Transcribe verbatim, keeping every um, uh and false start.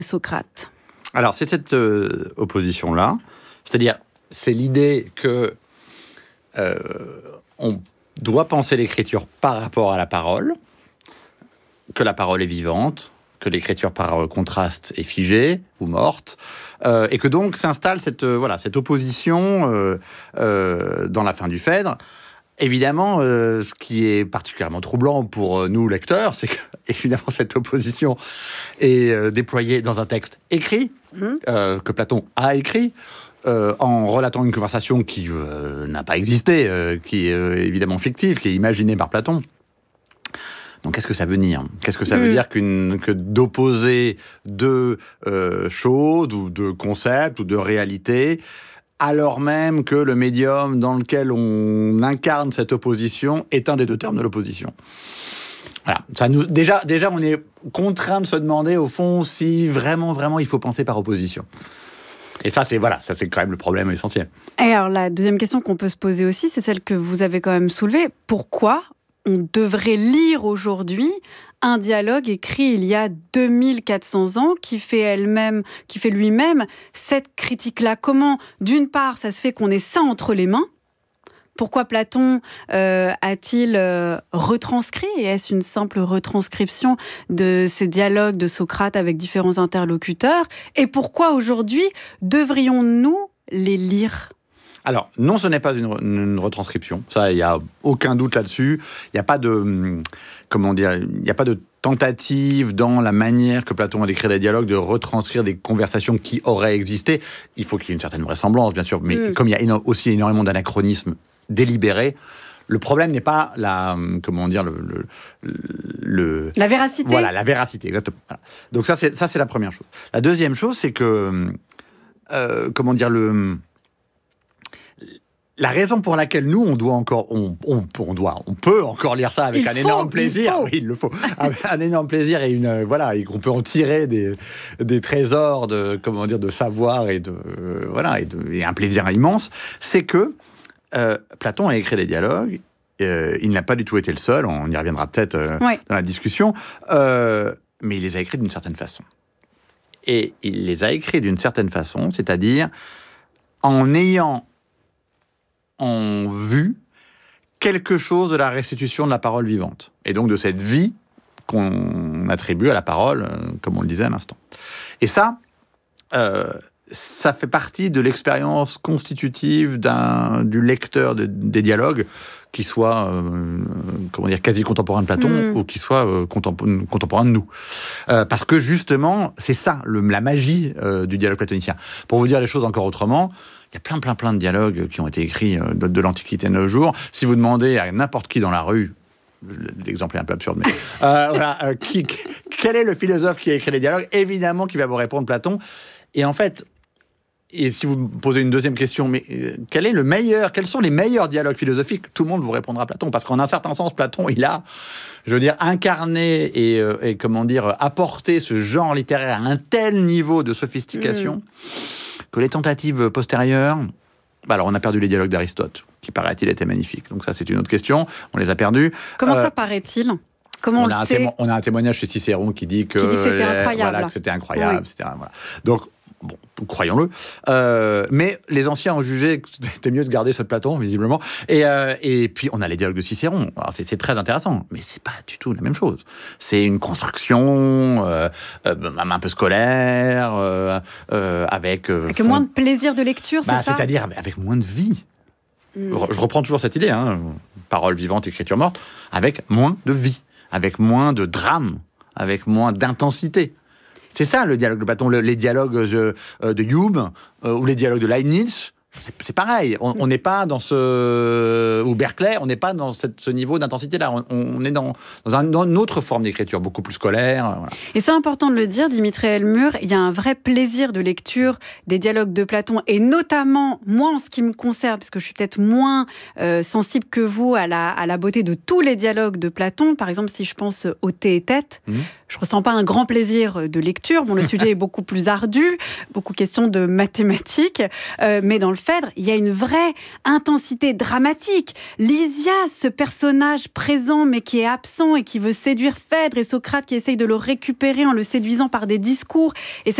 Socrate. Alors, c'est cette euh, opposition-là. C'est-à-dire, c'est l'idée que euh, on doit penser l'écriture par rapport à la parole, que la parole est vivante, que l'écriture par contraste est figée ou morte, euh, et que donc s'installe cette, euh, voilà, cette opposition euh, euh, dans la fin du Phèdre. Évidemment, euh, ce qui est particulièrement troublant pour nous, lecteurs, c'est que, évidemment, cette opposition est euh, déployée dans un texte écrit, mmh. euh, que Platon a écrit, euh, en relatant une conversation qui euh, n'a pas existé, euh, qui est euh, évidemment fictive, qui est imaginée par Platon. Donc, qu'est-ce que ça veut dire ? Qu'est-ce que ça mmh. veut dire qu'une, que d'opposer deux euh, choses, ou deux concepts, ou deux réalités, alors même que le médium dans lequel on incarne cette opposition est un des deux termes de l'opposition. Voilà. Ça nous, déjà, déjà, on est contraint de se demander, au fond, si vraiment, vraiment, il faut penser par opposition. Et ça, c'est, voilà, ça, c'est quand même le problème essentiel. Et alors, la deuxième question qu'on peut se poser aussi, c'est celle que vous avez quand même soulevée. Pourquoi on devrait lire aujourd'hui un dialogue écrit il y a deux mille quatre cents ans qui fait elle-même, qui fait lui-même cette critique-là? Comment, d'une part, ça se fait qu'on ait ça entre les mains? Pourquoi Platon euh, a-t-il euh, retranscrit, et est-ce une simple retranscription de ces dialogues de Socrate avec différents interlocuteurs? Et pourquoi aujourd'hui devrions-nous les lire? Alors, non, ce n'est pas une, une retranscription. Ça, il n'y a aucun doute là-dessus. Il n'y a pas de, comment dire, il n'y a pas de tentative dans la manière que Platon a d'écrire des dialogues de retranscrire des conversations qui auraient existé. Il faut qu'il y ait une certaine vraisemblance, bien sûr, mais mmh. comme il y a éno- aussi énormément d'anachronismes délibérés, le problème n'est pas la, comment dire, le, le, le la véracité. Voilà, la véracité, exactement. Voilà. Donc ça, c'est ça, c'est la première chose. La deuxième chose, c'est que, euh, comment dire, le La raison pour laquelle nous, on doit encore, on, on, on doit, on peut encore lire ça avec il un faut, énorme plaisir. Il oui, il le faut. Avec un énorme plaisir et une, voilà, et qu'on peut en tirer des, des trésors de, comment dire, de savoir et de, euh, voilà, et, de, et un plaisir immense. C'est que euh, Platon a écrit des dialogues. Euh, il n'a pas du tout été le seul. On y reviendra peut-être euh, ouais. dans la discussion. Euh, mais il les a écrits d'une certaine façon. Et il les a écrits d'une certaine façon, c'est-à-dire en ayant en vue quelque chose de la restitution de la parole vivante, et donc de cette vie qu'on attribue à la parole, comme on le disait à l'instant. Et ça, euh, ça fait partie de l'expérience constitutive d'un, du lecteur de, des dialogues, qui soit euh, comment dire, quasi contemporain de Platon, mmh. ou qui soit euh, contempor- contemporain de nous. Euh, parce que justement, c'est ça, le, la magie euh, du dialogue platonicien. Pour vous dire les choses encore autrement, il y a plein, plein, plein de dialogues qui ont été écrits de, de l'Antiquité à nos jours. Si vous demandez à n'importe qui dans la rue, l'exemple est un peu absurde, mais euh, voilà, euh, qui, quel est le philosophe qui a écrit les dialogues? Évidemment qu'il va vous répondre Platon. Et en fait, et si vous me posez une deuxième question, mais euh, quel est le meilleur, quels sont les meilleurs dialogues philosophiques? Tout le monde vous répondra Platon, parce qu'en un certain sens, Platon, il a, je veux dire, incarné et, euh, et comment dire, apporté ce genre littéraire à un tel niveau de sophistication mmh. que les tentatives postérieures, bah alors on a perdu les dialogues d'Aristote, qui paraît-il étaient magnifiques. Donc ça, c'est une autre question. On les a perdus. Comment euh, ça paraît-il? Comment on, on le a sait témo- On a un témoignage chez Cicéron qui dit que, qui dit que c'était les, incroyable. Voilà, que c'était incroyable, oui. et cetera. Voilà. Donc, bon, croyons-le. Euh, mais les anciens ont jugé que c'était mieux de garder ce Platon, visiblement. Et, euh, et puis, on a les dialogues de Cicéron. Alors, c'est, c'est très intéressant, mais c'est pas du tout la même chose. C'est une construction euh, euh, un peu scolaire, euh, euh, avec... Euh, avec fond... moins de plaisir de lecture, bah, c'est ça? C'est-à-dire avec moins de vie. Mmh. Je reprends toujours cette idée, hein, parole vivante, écriture morte, avec moins de vie, avec moins de drame, avec moins d'intensité. C'est ça le dialogue de Platon. Le, les dialogues de, de Hume euh, ou les dialogues de Leibniz, c'est, c'est pareil. On n'est pas dans ce... Ou Berkeley, on n'est pas dans cette, ce niveau d'intensité-là. On, on est dans, dans, un, dans une autre forme d'écriture, beaucoup plus scolaire. Voilà. Et c'est important de le dire, Dimitri Elmur, il y a un vrai plaisir de lecture des dialogues de Platon, et notamment, moi, en ce qui me concerne, parce que je suis peut-être moins euh, sensible que vous à la, à la beauté de tous les dialogues de Platon. Par exemple, si je pense au Thé et Tête, mmh. je ressens pas un grand plaisir de lecture. Bon, le sujet est beaucoup plus ardu, beaucoup question de mathématiques, euh, mais dans le Phèdre, il y a une vraie intensité dramatique. Lysias, ce personnage présent mais qui est absent et qui veut séduire Phèdre, et Socrate qui essaye de le récupérer en le séduisant par des discours. Et